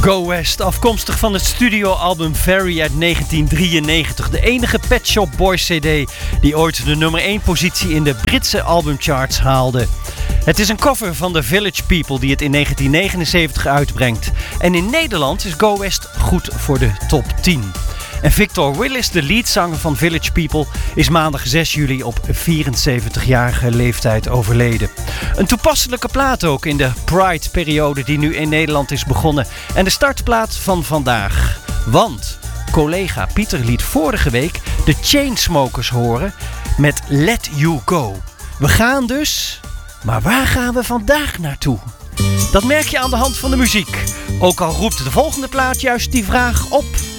Go West, afkomstig van het studioalbum Very uit 1993. De enige Pet Shop Boys CD die ooit de nummer 1 positie in de Britse albumcharts haalde. Het is een cover van The Village People die het in 1979 uitbrengt. En in Nederland is Go West goed voor de top 10. En Victor Willis, de leadzanger van Village People, is maandag 6 juli op 74-jarige leeftijd overleden. Een toepasselijke plaat ook in de Pride-periode die nu in Nederland is begonnen. En de startplaat van vandaag. Want collega Pieter liet vorige week de Chainsmokers horen met Let You Go. We gaan dus, maar waar gaan we vandaag naartoe? Dat merk je aan de hand van de muziek. Ook al roept de volgende plaat juist die vraag op.